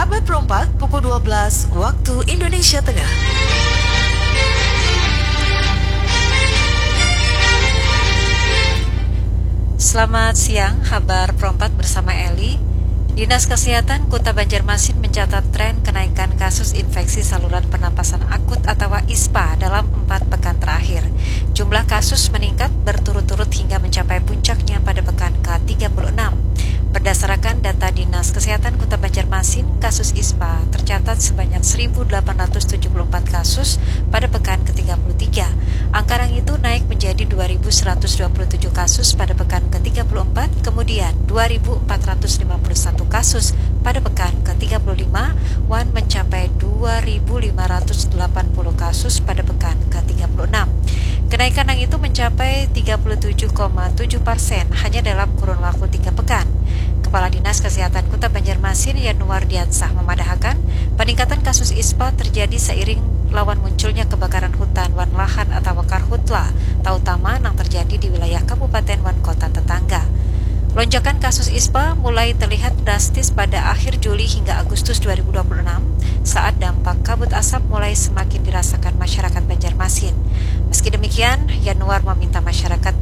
Kabar Perempat, pukul 12 waktu Indonesia Tengah. Selamat siang, kabar Perempat bersama Eli. Dinas Kesehatan Kota Banjarmasin mencatat tren kenaikan kasus infeksi saluran pernapasan akut atau ISPA dalam 4 pekan terakhir. Jumlah kasus meningkat berturut-turut hingga mencapai puncaknya pada pekan ke-36. Berdasarkan data Dinas Kesehatan Kota Banjarmasin, kasus ISPA tercatat sebanyak 1.874 kasus pada pekan ke-33. Angka itu naik menjadi 2.127 kasus pada pekan ke-34, kemudian 2.451 kasus pada pekan ke-35, dan mencapai 2.580 kasus pada pekan ke-36. Kenaikan itu mencapai 37,7% hanya dalam kurun waktu 3 pekan. Kepala Dinas Kesehatan Kota Banjarmasin Yanuar Diansah memadahkan peningkatan kasus ISPA terjadi seiring lawan munculnya kebakaran hutan wan lahan atau karhutla, terutama yang terjadi di wilayah kabupaten wan kota tetangga. Lonjakan kasus ISPA mulai terlihat drastis pada akhir Juli hingga Agustus 2026 saat dampak kabut asap mulai semakin dirasakan masyarakat Banjarmasin. Meski demikian, Yanuar meminta masyarakat